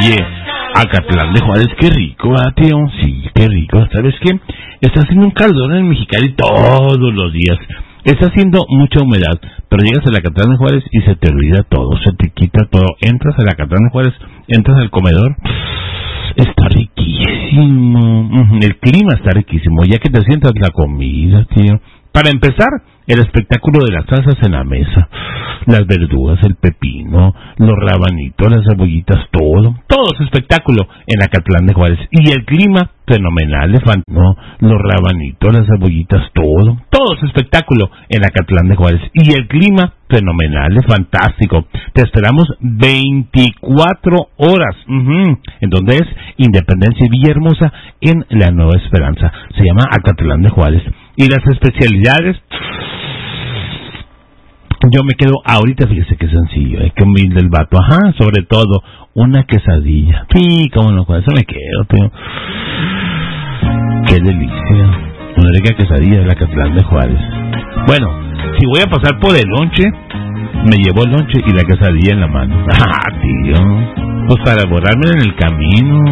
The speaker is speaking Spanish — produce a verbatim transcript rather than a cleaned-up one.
Oye, Acatlán de Juárez, qué rico, ¿verdad, tío? Sí, qué rico. ¿Sabes qué? Está haciendo un calor en Mexicali todos los días. Está haciendo mucha humedad, pero llegas al Acatlán de Juárez y se te olvida todo, se te quita todo. Entras al Acatlán de Juárez, entras al comedor, está riquísimo. El clima está riquísimo, ya que te sientas la comida, tío. Para empezar, el espectáculo de las salsas en la mesa, las verduras, el pepino, los rabanitos, las cebollitas, todo, todo es espectáculo en Acatlán de Juárez. Y el clima, fenomenal, no, los rabanitos, las cebollitas, todo, todo es espectáculo en Acatlán de Juárez. Y el clima, fenomenal, es fantástico. Te esperamos veinticuatro horas, uh-huh, en donde es Independencia y Villahermosa, en La Nueva Esperanza. Se llama Acatlán de Juárez. Y las especialidades, yo me quedo ahorita, fíjese qué sencillo, es que humilde el vato, ajá, sobre todo una quesadilla, sí, cómo no, con eso me quedo, tío. Qué delicia, una rica quesadilla de la Acatlán de Juárez. Bueno, si voy a pasar por el lonche, me llevo el lonche y la quesadilla en la mano. Ah, tío, pues para borrarme en el camino.